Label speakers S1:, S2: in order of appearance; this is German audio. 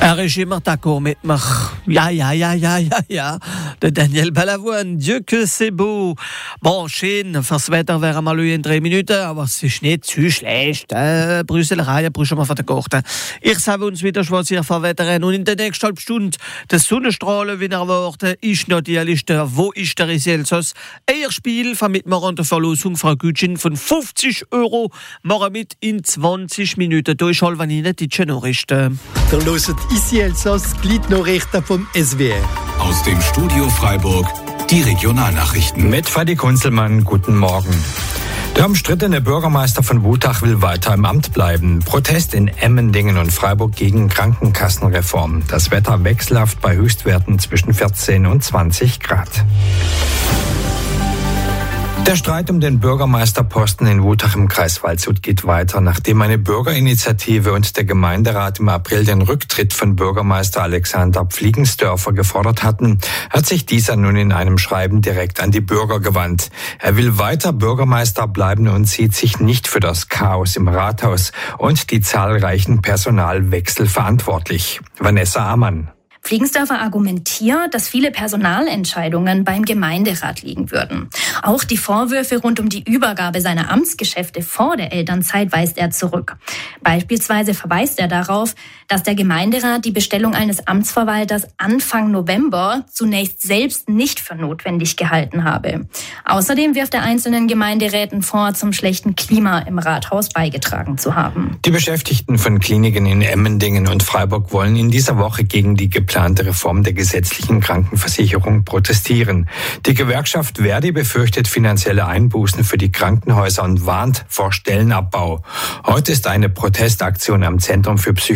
S1: Er ist immer d'accord mit mir. Ja. Der Daniel Balavoine, Dieu que c'est beau. Bon, schön, fürs Wetter wären wir in 3 Minuten, aber es ist nicht zu schlecht. Brüsselerei, brüchen wir von der Garten. Ich sage uns wieder, was ihr verwettern. Und in der nächsten halben Stunde, das Sonnenstrahlen, wie erwarten, ist noch die Liste, wo ist der Elsass? Ihr Spiel vermitteln wir an der Verlosung Frau Gütschin von 50 €. Machen mit in 20 Minuten. Da ist halb Ihnen die Nachrichten.
S2: Ihr hört Ici Elsass, Gliednachrichten vom SWR.
S3: Aus dem Studio Freiburg, die Regionalnachrichten.
S4: Mit Fadi Kunzelmann, guten Morgen. Der umstrittene Bürgermeister von Wutach will weiter im Amt bleiben. Protest in Emmendingen und Freiburg gegen Krankenkassenreform. Das Wetter wechselhaft bei Höchstwerten zwischen 14 und 20 Grad. Der Streit um den Bürgermeisterposten in Wutach im Kreis Waldshut geht weiter. Nachdem eine Bürgerinitiative und der Gemeinderat im April den Rücktritt von Bürgermeister Alexander Pfliegensdörfer gefordert hatten, hat sich dieser nun in einem Schreiben direkt an die Bürger gewandt. Er will weiter Bürgermeister bleiben und sieht sich nicht für das Chaos im Rathaus und die zahlreichen Personalwechsel verantwortlich. Vanessa Amann.
S5: Pfliegensdörfer argumentiert, dass viele Personalentscheidungen beim Gemeinderat liegen würden. Auch die Vorwürfe rund um die Übergabe seiner Amtsgeschäfte vor der Elternzeit weist er zurück. Beispielsweise verweist er darauf, dass der Gemeinderat die Bestellung eines Amtsverwalters Anfang November zunächst selbst nicht für notwendig gehalten habe. Außerdem wirft er einzelnen Gemeinderäten vor, zum schlechten Klima im Rathaus beigetragen zu haben.
S4: Die Beschäftigten von Kliniken in Emmendingen und Freiburg wollen in dieser Woche gegen die geplante Reform der gesetzlichen Krankenversicherung protestieren. Die Gewerkschaft Verdi befürchtet finanzielle Einbußen für die Krankenhäuser und warnt vor Stellenabbau. Heute ist eine Protestaktion am Zentrum für Psychiatrie